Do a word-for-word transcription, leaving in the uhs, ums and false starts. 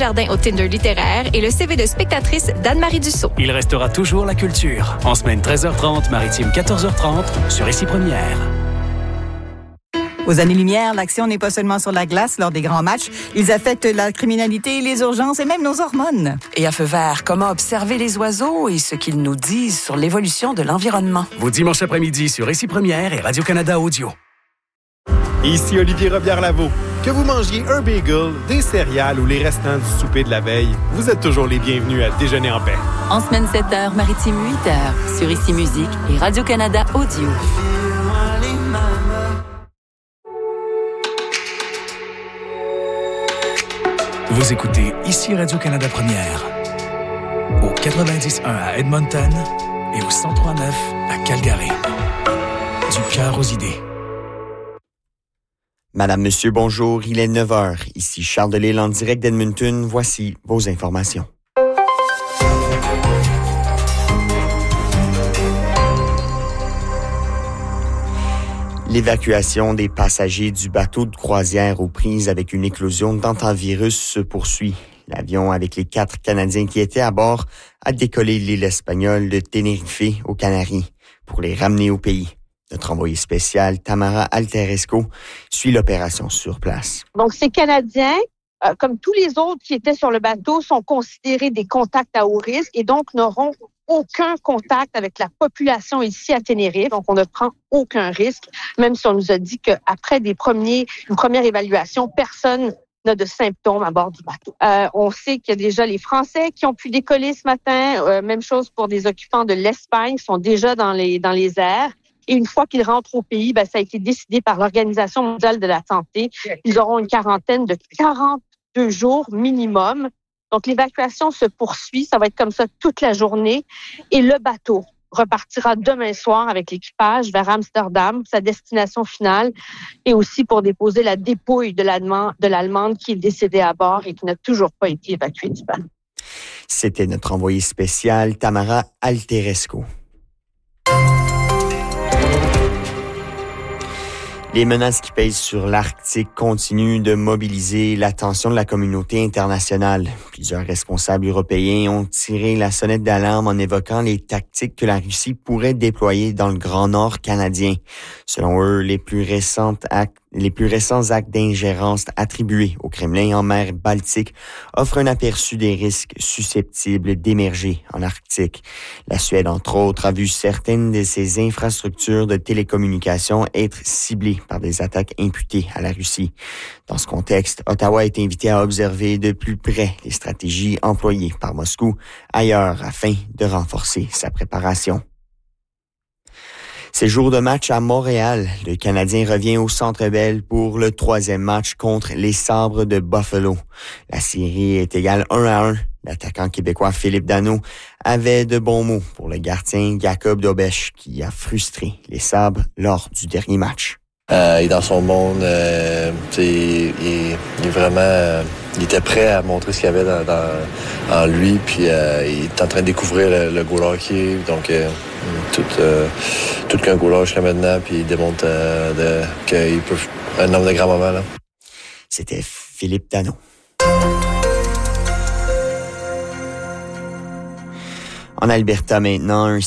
Desjardins au Tinder littéraire et le C V de spectatrice d'Anne-Marie Dussault. Il restera toujours la culture. En semaine treize heures trente, maritime quatorze heures trente, sur Ici Première. Aux années-lumière, l'action n'est pas seulement sur la glace lors des grands matchs. Ils affectent la criminalité, les urgences et même nos hormones. Et à feu vert, comment observer les oiseaux et ce qu'ils nous disent sur l'évolution de l'environnement. Vos dimanches après-midi sur Ici Première et Radio-Canada Audio. Ici Olivier Robillard-Lavaux. Que vous mangiez un bagel, des céréales ou les restants du souper de la veille, vous êtes toujours les bienvenus à Déjeuner en paix. En semaine sept heures, maritime huit heures, sur Ici Musique et Radio-Canada Audio. Vous écoutez Ici Radio-Canada Première, au quatre-vingt-dix point un à Edmonton et au cent trois point neuf à Calgary. Du cœur aux idées. Madame, Monsieur, bonjour, il est neuf heures. Ici Charles Delisle en direct d'Edmonton. Voici vos informations. L'évacuation des passagers du bateau de croisière aux prises avec une éclosion d'antivirus se poursuit. L'avion avec les quatre Canadiens qui étaient à bord a décollé de l'île espagnole de Tenerife aux Canaries pour les ramener au pays. Notre envoyé spécial, Tamara Alteresco, suit l'opération sur place. Donc, ces Canadiens, euh, comme tous les autres qui étaient sur le bateau, sont considérés des contacts à haut risque et donc n'auront aucun contact avec la population ici à Tenerife. Donc, on ne prend aucun risque, même si on nous a dit qu'après des premiers, une première évaluation, personne n'a de symptômes à bord du bateau. Euh, on sait qu'il y a déjà les Français qui ont pu décoller ce matin. Euh, même chose pour des occupants de l'Espagne qui sont déjà dans les, dans les airs. Et une fois qu'ils rentrent au pays, ben, ça a été décidé par l'Organisation mondiale de la santé. Ils auront une quarantaine de quarante-deux jours minimum. Donc, l'évacuation se poursuit. Ça va être comme ça toute la journée. Et le bateau repartira demain soir avec l'équipage vers Amsterdam, sa destination finale, et aussi pour déposer la dépouille de l'Allemande, de l'Allemande qui est décédée à bord et qui n'a toujours pas été évacuée du bateau. C'était notre envoyé spécial, Tamara Alteresco. Les menaces qui pèsent sur l'Arctique continuent de mobiliser l'attention de la communauté internationale. Plusieurs responsables européens ont tiré la sonnette d'alarme en évoquant les tactiques que la Russie pourrait déployer dans le Grand Nord canadien. Selon eux, les plus récentes actes Les plus récents actes d'ingérence attribués au Kremlin en mer Baltique offrent un aperçu des risques susceptibles d'émerger en Arctique. La Suède, entre autres, a vu certaines de ses infrastructures de télécommunications être ciblées par des attaques imputées à la Russie. Dans ce contexte, Ottawa est invité à observer de plus près les stratégies employées par Moscou ailleurs afin de renforcer sa préparation. C'est jour de match à Montréal. Le Canadien revient au Centre Bell pour le troisième match contre les Sabres de Buffalo. La série est égale un à un. L'attaquant québécois Philippe Danault avait de bons mots pour le gardien Jacob Dobèche qui a frustré les Sabres lors du dernier match. Euh, il est dans son monde, euh, il, il, il est vraiment, euh, il était prêt à montrer ce qu'il y avait dans, dans, en lui, puis euh, il est en train de découvrir le, le goaler qui est, donc euh, tout, euh, tout qu'un goaler jusqu'à maintenant, puis il démontre euh, de, qu'il peut un homme de grand moment. Là. C'était Philippe Danault. En Alberta maintenant, un